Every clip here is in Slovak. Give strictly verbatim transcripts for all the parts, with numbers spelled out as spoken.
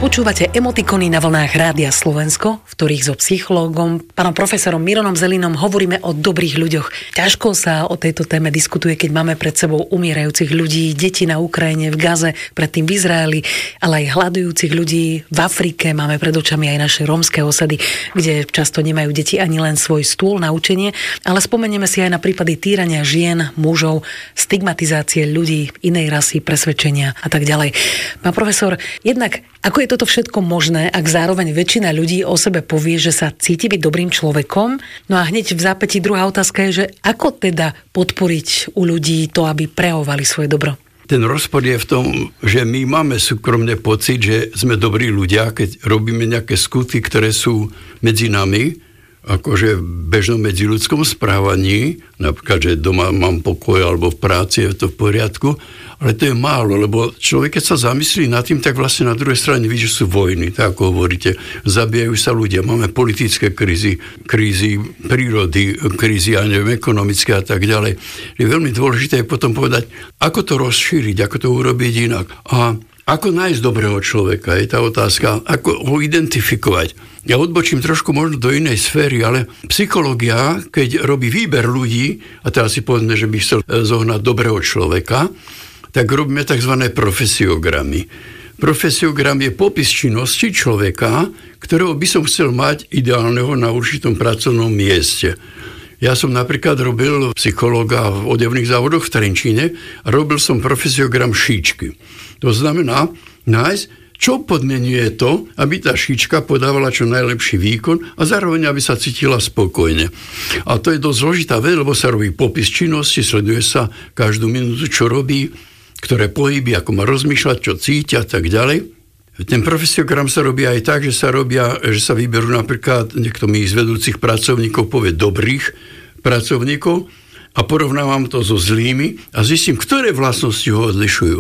Počúvate emotikony na vlnách Rádia Slovensko, v ktorých so psychológom, pánom profesorom Mironom Zelinom hovoríme o dobrých ľuďoch. Ťažko sa o tejto téme diskutuje, keď máme pred sebou umierajúcich ľudí, deti na Ukrajine, v Gaze, predtým v Izraeli, ale aj hľadujúcich ľudí v Afrike. Máme pred očami aj naše rómske osady, kde často nemajú deti ani len svoj stôl na učenie, ale spomenieme si aj na prípady týrania žien, mužov, stigmatizácie ľudí inej rasy, presvedčenia a tak ďalej. Pán profesor, jednak ako je toto všetko možné, ak zároveň väčšina ľudí o sebe povie, že sa cíti byť dobrým človekom? No a hneď v zápätí druhá otázka je, že ako teda podporiť u ľudí to, aby prejavovali svoje dobro? Ten rozpor je v tom, že my máme súkromne pocit, že sme dobrí ľudia, keď robíme nejaké skutky, ktoré sú medzi nami, akože v bežnom medziľudskom správaní, napríklad, že doma mám pokoj alebo v práci je to v poriadku, ale to je málo, lebo človek, keď sa zamyslí nad tým, tak vlastne na druhej strane vidí, že sú vojny, tak ako hovoríte, zabíjajú sa ľudia, máme politické krízy, krízy prírody, krízy, ja neviem, ekonomické a tak ďalej. Je veľmi dôležité potom povedať, ako to rozšíriť, ako to urobiť inak. A ako nájsť dobrého človeka, je tá otázka, ako ho identifikovať. Ja odbočím trošku možno do inej sféry, ale psychológia, keď robí výber ľudí, a teraz si povedzme, že by chcel zohnať dobrého človeka, tak robíme tzv. Profesiogramy. Profesiogram je popis činnosti človeka, ktorého by som chcel mať ideálneho na určitom pracovnom mieste. Ja som napríklad robil psychológa v odevných závodoch v Trenčíne a robil som profesiogram šíčky. To znamená nájsť, čo podmienuje to, aby tá šíčka podávala čo najlepší výkon a zároveň, aby sa cítila spokojne. A to je dosť zložitá vec, lebo sa robí popis činnosti, sleduje sa každú minútu, čo robí, ktoré pohyby, ako má rozmýšľať, čo cítia a tak ďalej. Ten profesiogram sa robí aj tak, že sa robia, že sa vyberú napríklad, niekto mi z vedúcich pracovníkov povie dobrých pracovníkov a porovnávam to so zlými a zistím, ktoré vlastnosti ho odlišujú.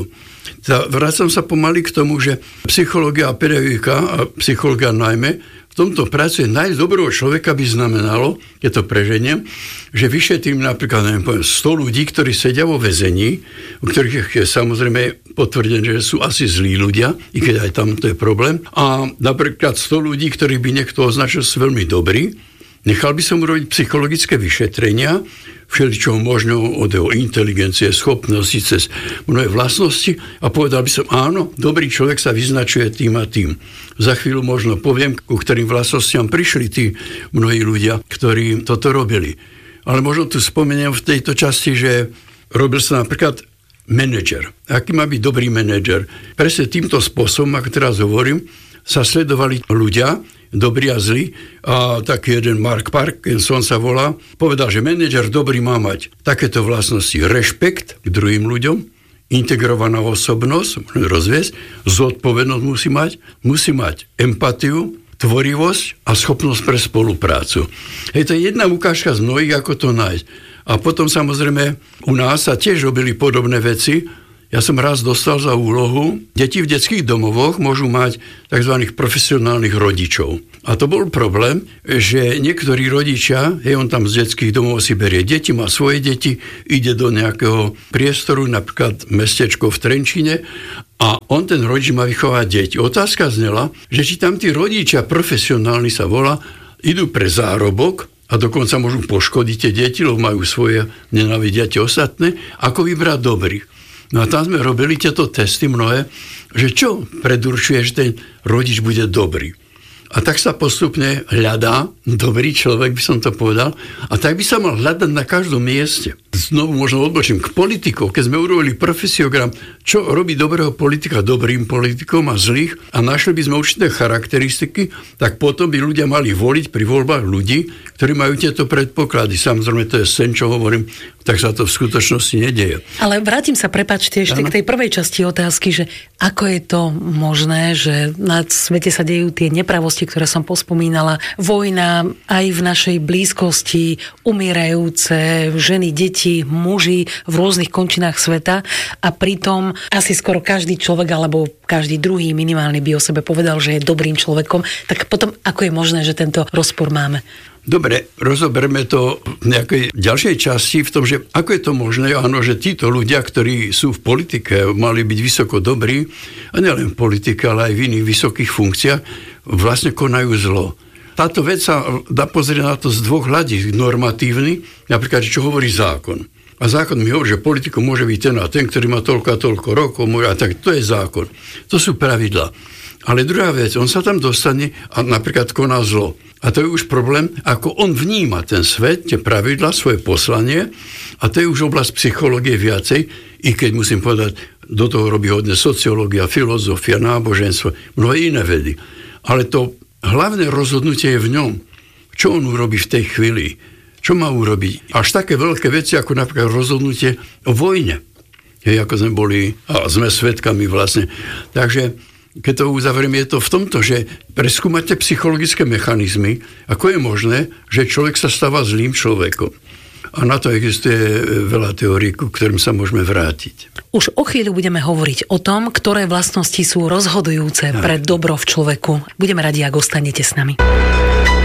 Vracam sa pomaly k tomu, že psychológia a pedagogika, a psychológia najmä, v tomto pracuje nájsť dobrého človeka by znamenalo, je to preženiem, že vyšetrím napríklad, neviem, poviem, sto ľudí, ktorí sedia vo väzení, u ktorých je samozrejme potvrdené, že sú asi zlí ľudia, i keď aj tam to je problém. A napríklad sto ľudí, ktorých by niekto označil, sú veľmi dobrí, nechal by som urobiť psychologické vyšetrenia, všeličo možno od jeho inteligencie, schopnosti cez mnohé vlastnosti a povedal by som, áno, dobrý človek sa vyznačuje tým a tým. Za chvíľu možno poviem, ku ktorým vlastnostiam prišli tí mnohí ľudia, ktorí toto robili. Ale možno tu spomeniem v tejto časti, že robil sa napríklad manažer. Aký má byť dobrý manažer? Presne týmto spôsobom, ako teraz hovorím, sa sledovali ľudia, dobrý a zlý, a taký jeden Mark Parkinson sa volá, povedal, že manažer dobrý má mať takéto vlastnosti: rešpekt k druhým ľuďom, integrovaná osobnosť, rozviesť, zodpovednosť musí mať, musí mať empatiu, tvorivosť a schopnosť pre spoluprácu. Hej, to je jedna ukážka z mnohých, ako to nájsť. A potom samozrejme u nás sa tiež robili podobné veci. Ja som raz dostal za úlohu, deti v detských domovoch môžu mať tzv. Profesionálnych rodičov. A to bol problém, že niektorí rodičia, hej, on tam z detských domov si berie deti, má svoje deti, ide do nejakého priestoru, napríklad mestečko v Trenčíne, a on, ten rodič, má vychovať deti. Otázka znela, že či tam tí rodičia profesionálni sa volá, idú pre zárobok, a dokonca môžu poškodiť tie deti, lebo majú svoje, nenávidia tie ostatné, ako vybrať dobrých. No a tam sme robili tieto testy mnohé, že čo predurčuje, že ten rodič bude dobrý. A tak sa postupne hľadá, dobrý človek by som to povedal, a tak by sa mal hľadať na každom mieste. Znovu možno odbočím k politikov. Keď sme urobili profesiogram, čo robí dobrého politika dobrým politikom a zlých, a našli by sme určité charakteristiky, tak potom by ľudia mali voliť pri voľbách ľudí, ktorí majú tieto predpoklady. Samozrejme, to je sen, čo hovorím, tak sa to v skutočnosti nedieje. Ale vrátim sa, prepáčte, ešte ano? K tej prvej časti otázky, že ako je to možné, že na svete sa dejú tie nepravosti, udalosti, ktoré som pospomínala, vojna aj v našej blízkosti, umierajúce ženy, deti, muži v rôznych končinách sveta a pritom asi skoro každý človek alebo každý druhý minimálny by o sebe povedal, že je dobrým človekom, tak potom ako je možné, že tento rozpor máme? Dobre, rozoberme to v nejakej ďalšej časti v tom, že ako je to možné, áno, že títo ľudia, ktorí sú v politike, mali byť vysoko dobrí, a nielen v politike, ale aj v iných vysokých funkciách, vlastne konajú zlo. Táto vec sa dá pozrieť na to z dvoch hľadísk. Normatívny, napríklad, čo hovorí zákon. A zákon mi hovorí, že politiko môže byť ten a ten, ktorý má toľko a toľko rokov, a tak to je zákon. To sú pravidlá. Ale druhá vec, on sa tam dostane a napríklad koná zlo. A to je už problém, ako on vníma ten svet, tie pravidlá, svoje poslanie, a to je už oblasť psychológie viacej, i keď musím povedať, do toho robí hodne sociológia, filozofia, náboženstvo, mnohé iné vedy. Ale to hlavné rozhodnutie je v ňom. Čo on urobí v tej chvíli? Čo má urobiť? Až také veľké veci, ako napríklad rozhodnutie o vojne. Hej, ako sme boli, a sme svedkami vlastne. Takže keď to uzavrieme, je to v tomto, že preskúmate psychologické mechanizmy, ako je možné, že človek sa stáva zlým človekom. A na to existuje veľa teórií, ku ktorým sa môžeme vrátiť. Už o chvíľu budeme hovoriť o tom, ktoré vlastnosti sú rozhodujúce pre dobro v človeku. Budeme radi, ak ostanete s nami.